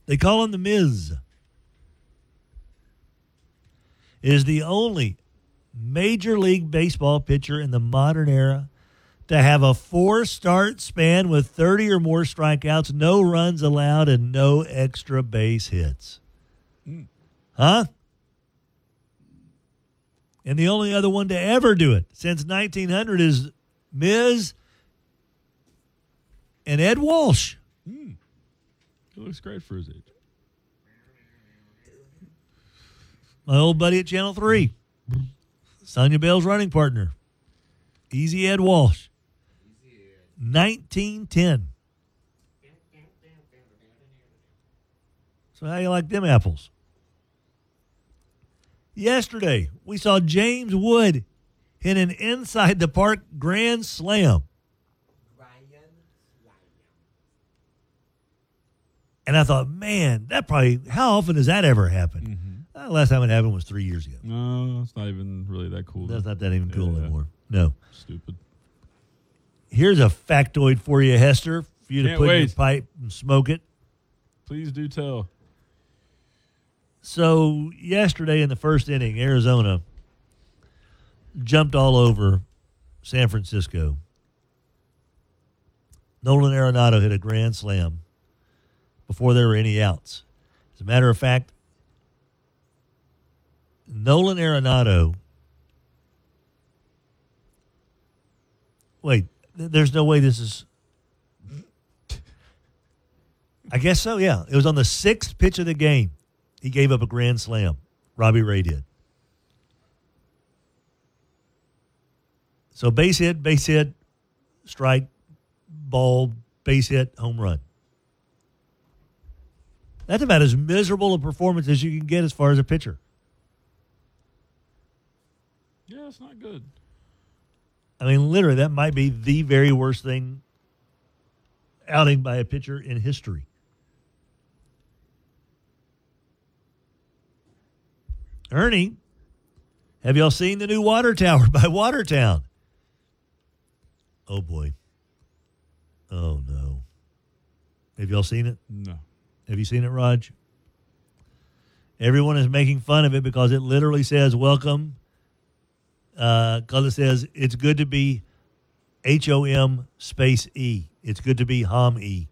They call him the Miz. Is the only Major League Baseball pitcher in the modern era to have a 4-start span with 30 or more strikeouts, no runs allowed, and no extra base hits. Huh? And the only other one to ever do it since 1900 is Miz and Ed Walsh. He looks great for his age. My old buddy at Channel 3. Sonia Bell's running partner. Easy Ed Walsh. 1910. So how you like them apples? Yesterday, we saw James Wood hit an inside the park grand slam. And I thought, man, how often does that ever happen? Last time it happened was 3 years ago. No, it's not even really that cool. That's not that even cool anymore. No. Stupid. Here's a factoid for you, Hester, for you to put in your pipe and smoke it. Please do tell. So yesterday in the first inning, Arizona jumped all over San Francisco. Nolan Arenado hit a grand slam before there were any outs. As a matter of fact, Nolan Arenado. Wait, there's no way this is. I guess so, yeah. It was on the 6th pitch of the game. He gave up a grand slam. Robbie Ray did. So base hit, strike, ball, base hit, home run. That's about as miserable a performance as you can get as far as a pitcher. Yeah, it's not good. I mean, literally, that might be the very worst outing by a pitcher in history. Ernie, have y'all seen the new water tower by Watertown? Oh, boy. Oh, no. Have y'all seen it? No. Have you seen it, Raj? Everyone is making fun of it because it literally says, welcome. Because it says, it's good to be HOM space E. It's good to be HOM E.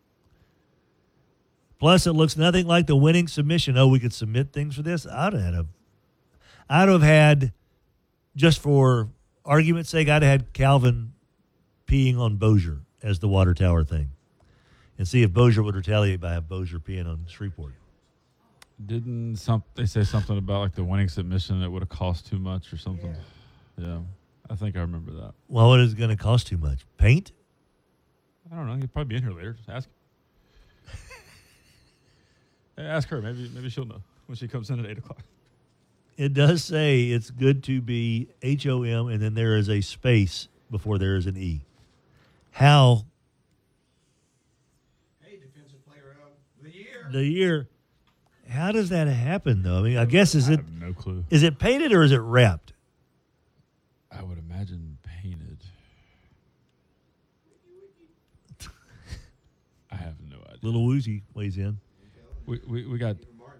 Plus, it looks nothing like the winning submission. Oh, we could submit things for this? I'd have had, just for argument's sake, I'd have had Calvin peeing on Bozier as the water tower thing. And see if Bozier would retaliate by Bozier peeing on Shreveport. Didn't they say something about like the winning submission that would have cost too much or something? Yeah. I think I remember that. Well, what is it going to cost too much? Paint? I don't know. He'll probably be in here later. Just ask. Hey, ask her. Maybe she'll know when she comes in at 8 o'clock. It does say it's good to be HOM, and then there is a space before there is an E. How? Hey, defensive player of the year. The year. How does that happen, though? I mean, I guess I have no clue. Is it painted or is it wrapped? I would imagine painted. I have no idea. Little Woozy weighs in. We got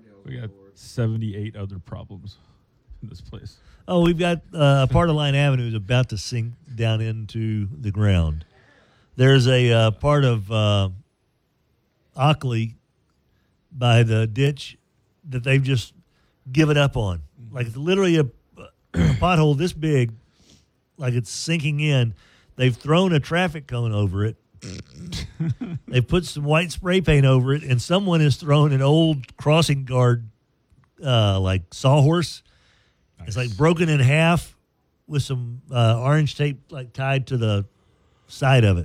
78 other problems in this place. Oh, we've got a part of Line Avenue is about to sink down into the ground. There's a part of Ockley by the ditch that they've just given up on. Like it's literally a pothole this big, like it's sinking in. They've thrown a traffic cone over it. They've put some white spray paint over it, and someone has thrown an old crossing guard like sawhorse. Nice. It's like broken in half with some orange tape like tied to the side of it.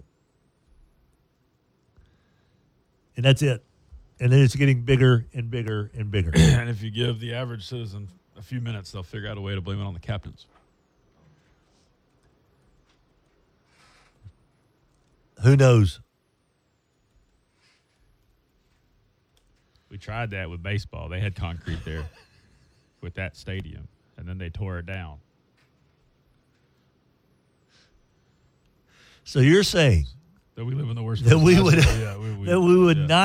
And that's it. And then it's getting bigger and bigger and bigger. And if you give the average citizen a few minutes, they'll figure out a way to blame it on the captains. Who knows? We tried that with baseball. They had concrete there with that stadium, and then they tore it down. So you're saying that we live in the worst that we would not